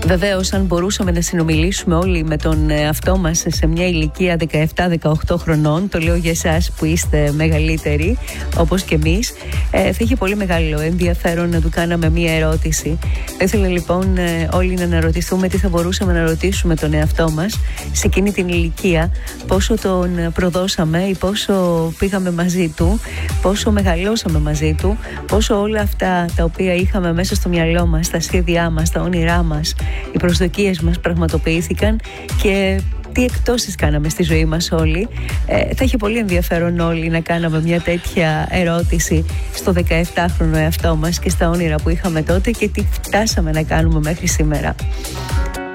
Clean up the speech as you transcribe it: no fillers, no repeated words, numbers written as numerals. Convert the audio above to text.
Βεβαίως, αν μπορούσαμε να συνομιλήσουμε όλοι με τον εαυτό μας σε μια ηλικία 17-18 χρονών, το λέω για εσάς που είστε μεγαλύτεροι, όπως και εμείς, θα είχε πολύ μεγάλο ενδιαφέρον να του κάναμε μια ερώτηση. Θα ήθελα λοιπόν όλοι να αναρωτηθούμε τι θα μπορούσαμε να ρωτήσουμε τον εαυτό μας σε εκείνη την ηλικία, πόσο τον προδώσαμε ή πόσο πήγαμε μαζί του, πόσο μεγαλώσαμε μαζί του, πόσο όλα αυτά τα οποία είχαμε μέσα στο μυαλό μας, τα σχέδιά μας, τα όνειρά μας, οι προσδοκίες μας πραγματοποιήθηκαν και τι εκτόσεις κάναμε στη ζωή μας όλοι. Θα είχε πολύ ενδιαφέρον όλοι να κάναμε μια τέτοια ερώτηση στο 17χρονο εαυτό μας και στα όνειρα που είχαμε τότε και τι φτάσαμε να κάνουμε μέχρι σήμερα.